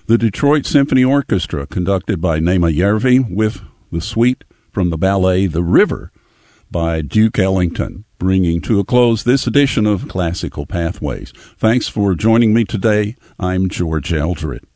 The Detroit Symphony Orchestra, conducted by Naima Järvi, with the suite from the ballet The River by Duke Ellington, bringing to a close this edition of Classical Pathways. Thanks for joining me today. I'm George Eldred.